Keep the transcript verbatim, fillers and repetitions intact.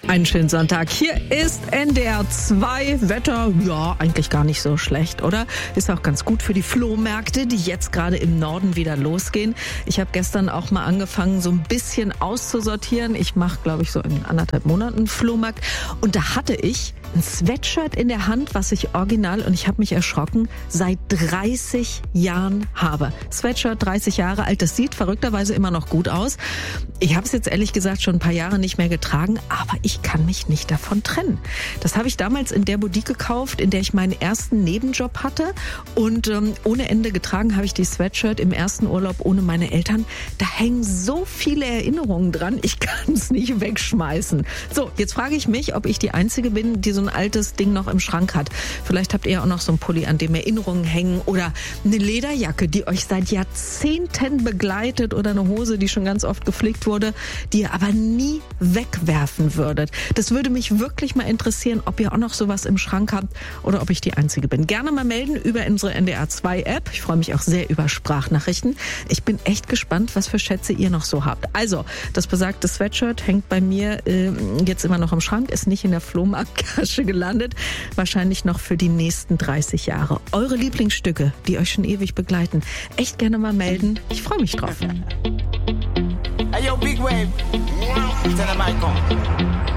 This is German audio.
Einen schönen Sonntag. Hier ist N D R zwei. Wetter, ja, eigentlich gar nicht so schlecht, oder? Ist auch ganz gut für die Flohmärkte, die jetzt gerade im Norden wieder losgehen. Ich habe gestern auch mal angefangen, so ein bisschen auszusortieren. Ich mache, glaube ich, so in anderthalb Monaten einen Flohmarkt. Und da hatte ich ein Sweatshirt in der Hand, was ich original, und ich habe mich erschrocken, seit dreißig Jahren habe. Sweatshirt, dreißig Jahre alt, das sieht verrückterweise immer noch gut aus. Ich habe es jetzt ehrlich gesagt schon ein paar Jahre nicht mehr getragen, aber ich kann mich nicht davon trennen. Das habe ich damals in der Boutique gekauft, in der ich meinen ersten Nebenjob hatte, und ähm, ohne Ende getragen habe ich die Sweatshirt im ersten Urlaub ohne meine Eltern. Da hängen so viele Erinnerungen dran, ich kann es nicht wegschmeißen. So, jetzt frage ich mich, ob ich die Einzige bin, die so ein altes Ding noch im Schrank hat. Vielleicht habt ihr auch noch so einen Pulli, an dem Erinnerungen hängen, oder eine Lederjacke, die euch seit Jahrzehnten begleitet, oder eine Hose, die schon ganz oft geflickt wurde, die ihr aber nie wegwerfen würdet. Das würde mich wirklich mal interessieren, ob ihr auch noch sowas im Schrank habt oder ob ich die Einzige bin. Gerne mal melden über unsere N D R zwei App. Ich freue mich auch sehr über Sprachnachrichten. Ich bin echt gespannt, was für Schätze ihr noch so habt. Also, das besagte Sweatshirt hängt bei mir äh, jetzt immer noch im Schrank, ist nicht in der Flohmarkttasche gelandet. Wahrscheinlich noch für die nächsten dreißig Jahre. Eure Lieblingsstücke, die euch schon ewig begleiten. Echt gerne mal melden. Ich freue mich drauf. Hey, yo, Big Wave. Tell them I come.